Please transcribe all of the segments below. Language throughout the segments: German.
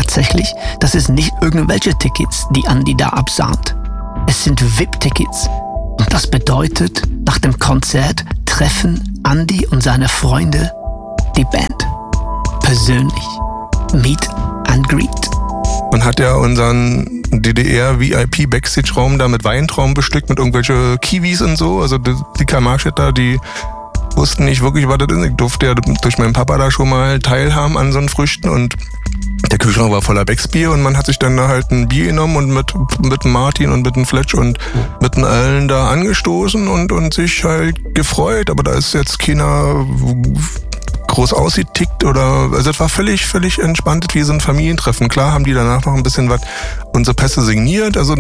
tatsächlich, das ist nicht irgendwelche Tickets, die Andy da absahnt. Es sind VIP-Tickets. Und das bedeutet, nach dem Konzert treffen Andy und seine Freunde die Band. Persönlich. Meet and Greet. Man hat ja unseren DDR-VIP-Backstage-Raum da mit Weintrauben bestückt, mit irgendwelche Kiwis und so. Also die Karl-Marx-Städter, die wussten nicht wirklich, was das ist. Ich durfte ja durch meinen Papa da schon mal teilhaben an so einen Früchten und der Kühlschrank war voller Becksbier und man hat sich dann da halt ein Bier genommen und mit dem Martin und mit dem Fletch und mit den Allen da angestoßen und sich halt gefreut. Aber da ist jetzt keiner groß ausgetickt oder, also es war völlig entspannt wie so ein Familientreffen. Klar haben die danach noch ein bisschen was, unsere Pässe signiert, also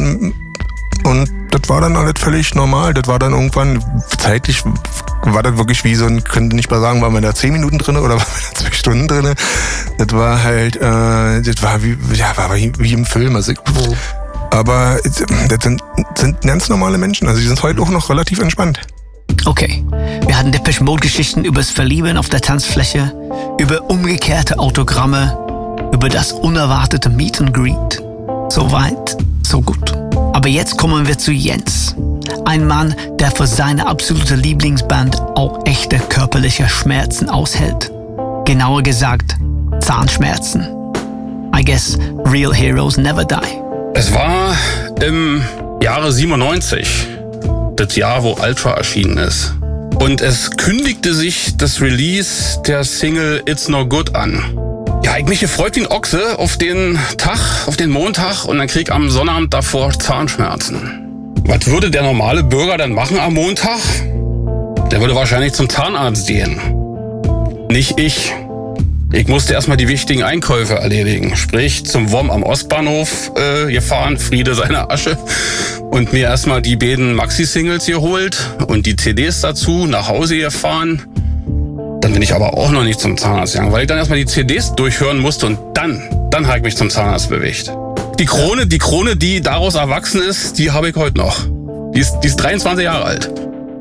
und das war dann alles völlig normal. Das war dann irgendwann, zeitlich war das wirklich wie so ein, könnte nicht mal sagen, waren wir da 10 Minuten drin oder waren wir da 2 Stunden drin. Das war halt, das war wie im Film. Also aber das sind ganz normale Menschen, also die sind heute auch noch relativ entspannt. Okay, wir hatten Depeche Mode Geschichten über das Verlieben auf der Tanzfläche, über umgekehrte Autogramme, über das unerwartete Meet and Greet. So weit, so gut. Aber jetzt kommen wir zu Jens. Ein Mann, der für seine absolute Lieblingsband auch echte körperliche Schmerzen aushält. Genauer gesagt, Zahnschmerzen. I guess real heroes never die. Es war im Jahre 97, das Jahr, wo Ultra erschienen ist. Und es kündigte sich das Release der Single It's No Good an. Ja, ich mich gefreut wie ein Ochse auf den Montag und dann krieg ich am Sonnabend davor Zahnschmerzen. Was würde der normale Bürger dann machen am Montag? Der würde wahrscheinlich zum Zahnarzt gehen. Nicht ich. Ich musste erstmal die wichtigen Einkäufe erledigen. Sprich, zum WOM am Ostbahnhof gefahren, Friede seiner Asche. Und mir erstmal die beiden Maxi-Singles geholt und die CDs dazu, nach Hause gefahren. Dann bin ich aber auch noch nicht zum Zahnarzt gegangen, weil ich dann erstmal die CDs durchhören musste und dann habe ich mich zum Zahnarzt bewegt. Die Krone, die daraus erwachsen ist, die habe ich heute noch. Die ist 23 Jahre alt.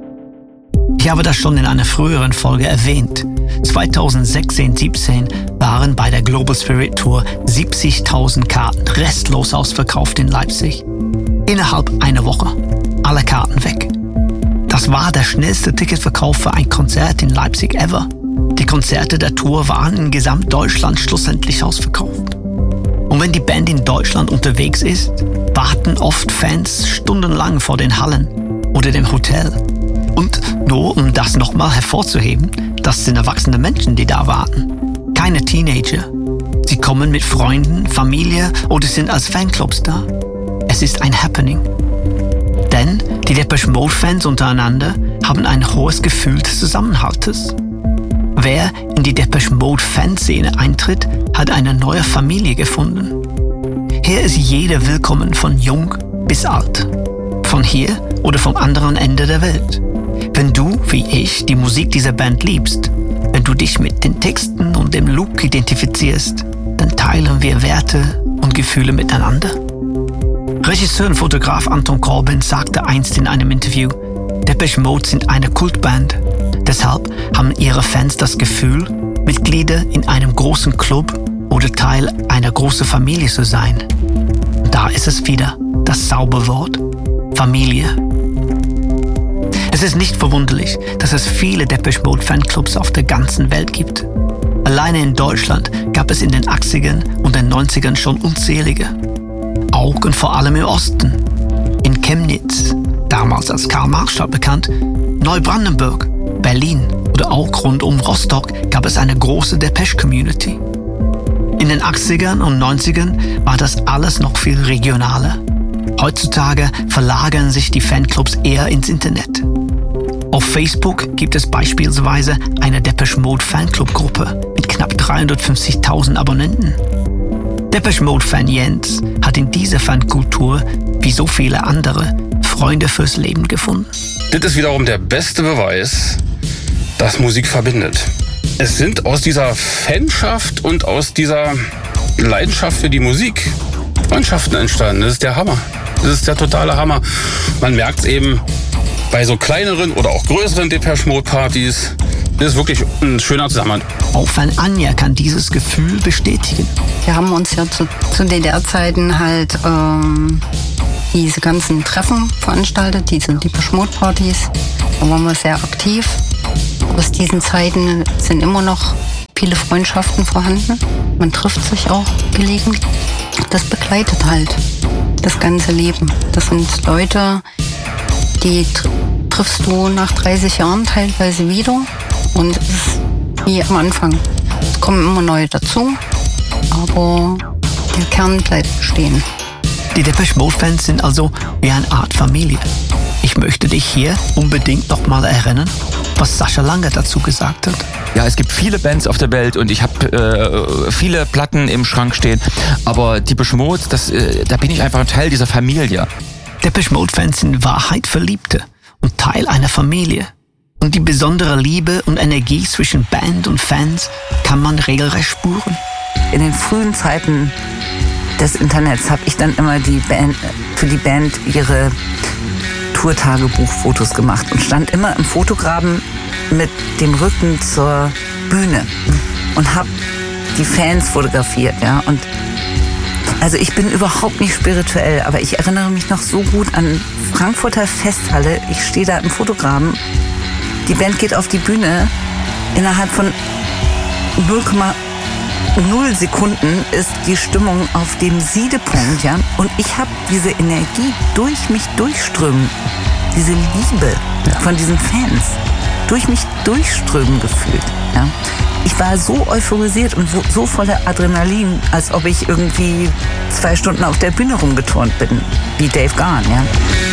Ich habe das schon in einer früheren Folge erwähnt. 2016-17 waren bei der Global Spirit Tour 70.000 Karten restlos ausverkauft in Leipzig. Innerhalb einer Woche. Alle Karten weg. Das war der schnellste Ticketverkauf für ein Konzert in Leipzig ever. Die Konzerte der Tour waren in Gesamtdeutschland schlussendlich ausverkauft. Und wenn die Band in Deutschland unterwegs ist, warten oft Fans stundenlang vor den Hallen oder dem Hotel. Und nur um das nochmal hervorzuheben, das sind erwachsene Menschen, die da warten. Keine Teenager. Sie kommen mit Freunden, Familie oder sind als Fanclubs da. Es ist ein Happening. Denn die Depeche Mode Fans untereinander haben ein hohes Gefühl des Zusammenhaltes. Wer in die Depeche Mode Fanszene eintritt, hat eine neue Familie gefunden. Hier ist jeder willkommen, von jung bis alt. Von hier oder vom anderen Ende der Welt. Wenn du, wie ich, die Musik dieser Band liebst, wenn du dich mit den Texten und dem Look identifizierst, dann teilen wir Werte und Gefühle miteinander. Regisseur und Fotograf Anton Corbijn sagte einst in einem Interview, Depeche Mode sind eine Kultband. Deshalb haben ihre Fans das Gefühl, Mitglieder in einem großen Club oder Teil einer großen Familie zu sein. Und da ist es wieder, das Zauberwort Familie. Es ist nicht verwunderlich, dass es viele Depeche Mode Fanclubs auf der ganzen Welt gibt. Alleine in Deutschland gab es in den 80ern und den 90ern schon unzählige. Auch und vor allem im Osten. In Chemnitz, damals als Karl-Marx-Stadt bekannt, Neubrandenburg, Berlin oder auch rund um Rostock gab es eine große Depeche-Community. In den 80ern und 90ern war das alles noch viel regionaler. Heutzutage verlagern sich die Fanclubs eher ins Internet. Auf Facebook gibt es beispielsweise eine Depeche Mode Fanclub-Gruppe mit knapp 350.000 Abonnenten. Depeche Mode-Fan Jens hat in dieser Fankultur, wie so viele andere, Freunde fürs Leben gefunden. Das ist wiederum der beste Beweis, dass Musik verbindet. Es sind aus dieser Fanschaft und aus dieser Leidenschaft für die Musik Freundschaften entstanden. Das ist der Hammer. Das ist der totale Hammer. Man merkt es eben bei so kleineren oder auch größeren Depeche Mode Partys, Das ist wirklich ein schöner Zusammenhang. Auch Fan Anja kann dieses Gefühl bestätigen. Wir haben uns ja zu DDR-Zeiten halt diese ganzen Treffen veranstaltet, diese Depeche Mode Partys. Da waren wir sehr aktiv. Aus diesen Zeiten sind immer noch viele Freundschaften vorhanden. Man trifft sich auch gelegentlich. Das begleitet halt das ganze Leben. Das sind Leute, die triffst du nach 30 Jahren teilweise wieder. Und es ist wie am Anfang. Es kommen immer neue dazu, aber der Kern bleibt bestehen. Die Depeche Mode Fans sind also wie eine Art Familie. Ich möchte dich hier unbedingt noch mal erinnern, was Sascha Langer dazu gesagt hat. Ja, es gibt viele Bands auf der Welt und ich habe viele Platten im Schrank stehen, aber Depeche Mode, da bin ich einfach ein Teil dieser Familie. Depeche Mode Fans sind in Wahrheit Verliebte und Teil einer Familie. Und die besondere Liebe und Energie zwischen Band und Fans kann man regelrecht spüren. In den frühen Zeiten des Internets habe ich dann immer für die Band ihre Tourtagebuchfotos gemacht und stand immer im Fotograben mit dem Rücken zur Bühne und habe die Fans fotografiert. Ja? Und also ich bin überhaupt nicht spirituell, aber ich erinnere mich noch so gut an Frankfurter Festhalle. Ich stehe da im Fotograben. Die Band geht auf die Bühne. Innerhalb von 0,0 Sekunden ist die Stimmung auf dem Siedepunkt. Ja? Und ich habe diese Energie durch mich durchströmen. Diese Liebe von diesen Fans durch mich durchströmen gefühlt. Ja? Ich war so euphorisiert und so voller Adrenalin, als ob ich irgendwie 2 Stunden auf der Bühne rumgeturnt bin, wie Dave Gahan. Ja?